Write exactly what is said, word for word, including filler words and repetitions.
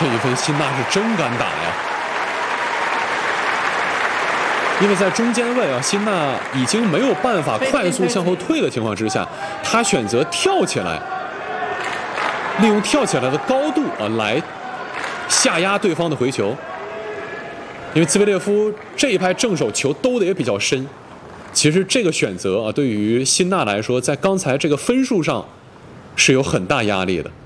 这一分辛纳是真敢打呀！因为在中间位啊，辛纳已经没有办法快速向后退的情况之下，他选择跳起来，利用跳起来的高度啊来下压对方的回球。因为兹维列夫这一拍正手球兜的也比较深，其实这个选择啊，对于辛纳来说，在刚才这个分数上是有很大压力的。